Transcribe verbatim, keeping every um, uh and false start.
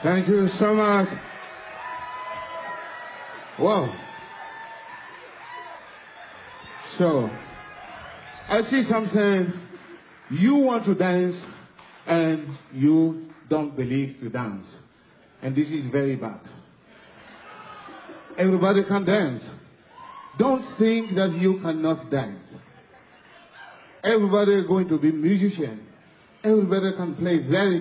Thank you so much. Wow. So, I see something. You want to dance and you don't believe to dance. And this is very bad. Everybody can dance. Don't think that you cannot dance. Everybody is going to be musician. Everybody can play very